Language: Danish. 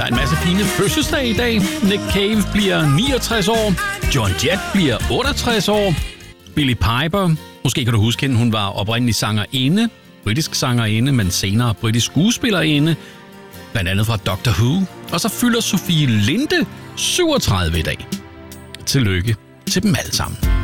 Der er en masse fine fødselsdage i dag. Nick Cave bliver 69 år. John Jett bliver 68 år. Billie Piper, måske kan du huske hende, hun var oprindelig sangerinde, britisk sangerinde, men senere britisk skuespillerinde, blandt andet fra Doctor Who. Og så fylder Sofie Linde 37 i dag. Tillykke til dem alle sammen.